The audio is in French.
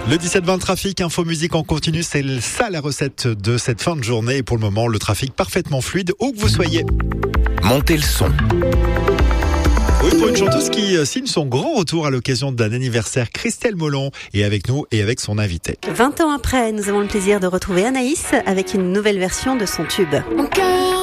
Le 17-20 trafic, info musique en continu, c'est ça la recette de cette fin de journée. Et pour le moment, le trafic parfaitement fluide, où que vous soyez. Montez le son. Oui, pour une chanteuse qui signe son grand retour à l'occasion d'un anniversaire, Christelle Molon est avec nous et avec son invité. 20 ans après, nous avons le plaisir de retrouver Anaïs avec une nouvelle version de son tube. Mon cœur